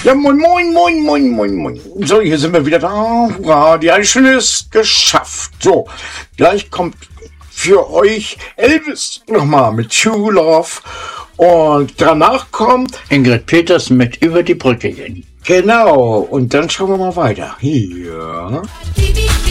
Ja, moin, moin, moin, moin, moin, moin. So, hier sind wir wieder da. Hurra, die Eisstunde ist geschafft. So, gleich kommt für euch Elvis nochmal mit True Love. Und danach kommt Ingrid Peters mit Über die Brücke gehen. Genau. Und dann schauen wir mal weiter. Hier.